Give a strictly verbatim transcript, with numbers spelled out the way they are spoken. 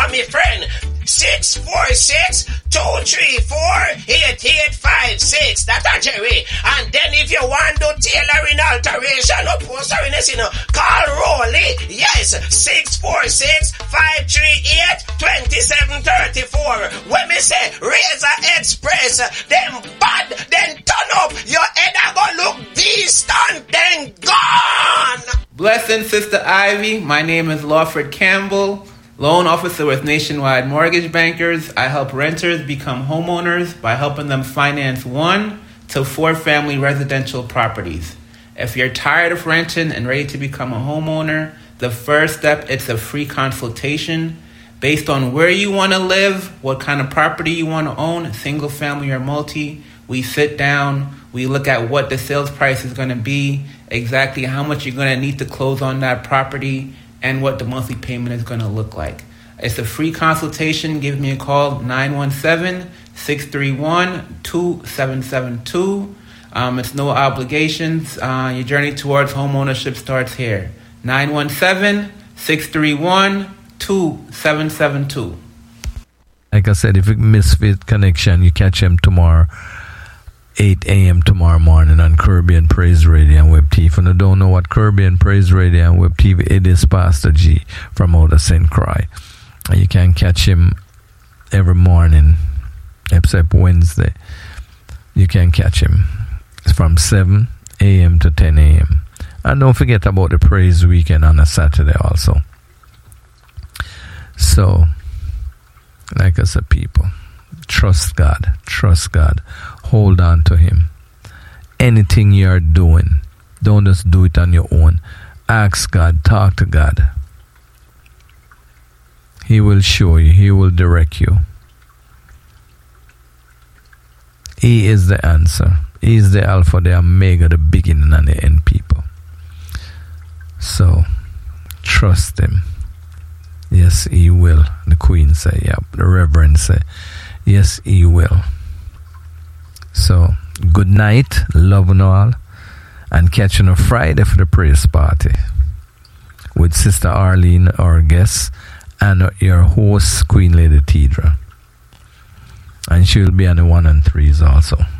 from my friend. six four six, two three four, eight eight five six. That's a Jerry. And then if you want to tailoring alteration or postering, you know, call Rolly. Yes, six four six, five three eight, two seven three four. When me say Razor Express, them bad, then turn up. Your head a go look distant, then gone. Blessings, Sister Ivy. My name is Lawford Campbell, loan officer with Nationwide Mortgage Bankers. I help renters become homeowners by helping them finance one to four family residential properties. If you're tired of renting and ready to become a homeowner, the first step is a free consultation based on where you want to live, what kind of property you want to own, single family or multi. We sit down, we look at what the sales price is going to be, exactly how much you're going to need to close on that property, and what the monthly payment is going to look like. It's a free consultation. Give me a call, nine one seven, six three one, two seven seven two. Um, it's no obligations. Uh, your journey towards homeownership starts here. nine one seven, six three one, two seven seven two. Like I said, if you miss Faith Connection, you catch him tomorrow, eight a.m. tomorrow morning on Caribbean Praise Radio and Web T V. If you don't know what Caribbean Praise Radio and Web T V, it is Pastor G from out of Saint Croix. And you can catch him every morning, except Wednesday. You can catch him from seven a.m. to ten a.m. And don't forget about the Praise Weekend on a Saturday also. So, like I said, people, trust God. Trust God. Hold on to Him. Anything you're doing, don't just do it on your own. Ask God. Talk to God. He will show you. He will direct you. He is the answer. He is the Alpha, the Omega, the beginning and the end, people. So, trust Him. Yes, He will. The Queen say, yeah. The Reverend say, yes, He will. So, good night, love and all, and catch you on Friday for the praise party with Sister Arlene, our guest, and your host, Queen Lady Tidra. And she'll be on the one and threes also.